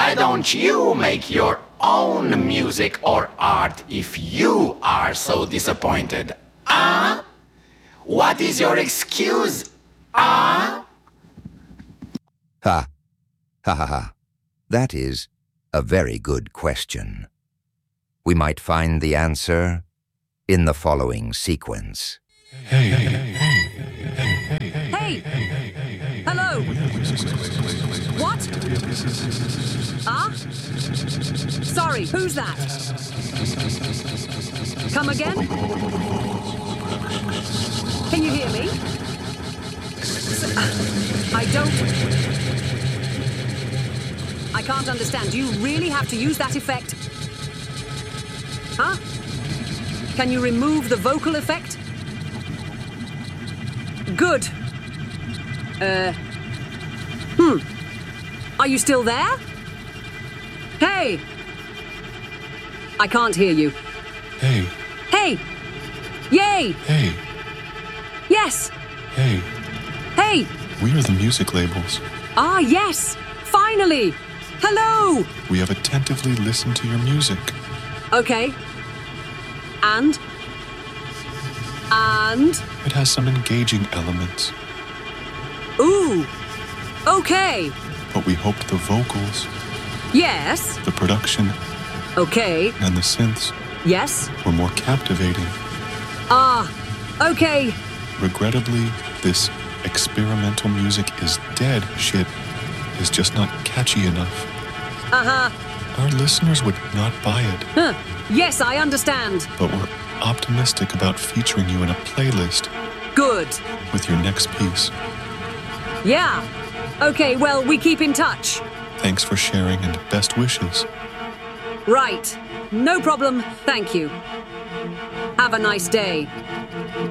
Why don't you make your own music or art if you are so disappointed? Ah? What is your excuse? Ah? Ha. Ha ha ha. That is a very good question. We might find the answer in the following sequence. Hey! Hello! What? Ah? Sorry, who's that? Come again? Can you hear me? I can't understand. Do you really have to use that effect? Huh? Can you remove the vocal effect? Good. Are you still there? Hey! I can't hear you. Hey! Hey! Yay! Hey! Yes! Hey! Hey! We are the music labels. Ah, yes! Finally! Hello! We have attentively listened to your music. Okay. And? It has some engaging elements, Ooh! Okay! but we hoped the vocals, Yes! the production, Okay! and the synths Yes! were more captivating. Ah! Okay! Regrettably, this experimental music is dead shit is just not catchy enough. Uh-huh! Our listeners would not buy it, Huh. Yes, I understand. but we're optimistic about featuring you in a playlist Good. with your next piece. Yeah. Okay, well, we keep in touch. Thanks for sharing and best wishes. Right. No problem. Thank you. Have a nice day.